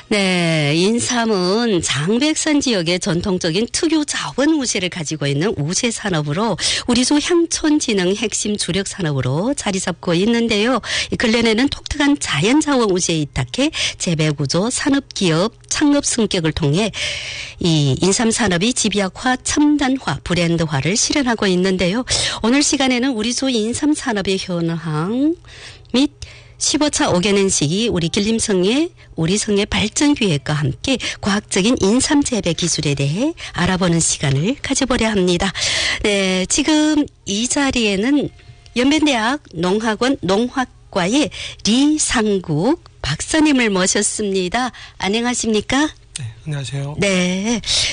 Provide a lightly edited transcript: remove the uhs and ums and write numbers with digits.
네, 인삼은 장백산 지역의 전통적인 특유 자원 우세를 가지고 있는 우세 산업으로 우리 주 향촌진흥 핵심 주력 산업으로 자리 잡고 있는데요. 근래에는 독특한 자연 자원 우세에 입탁해 재배 구조, 산업 기업 창업 성격을 통해 이 인삼 산업이 집약화, 첨단화, 브랜드화를 실현하고 있는데요. 오늘 시간에는 우리 주 인삼 산업의 현황 및 15차 5개년 시기 우리 길림성의 우리 성의 발전 기획과 함께 과학적인 인삼 재배 기술에 대해 알아보는 시간을 가져보려 합니다. 네, 지금 이 자리에는 연변대학 농학원 농학과의 리상국 박사님을 모셨습니다. 안녕하십니까? 네, 안녕하세요. 네.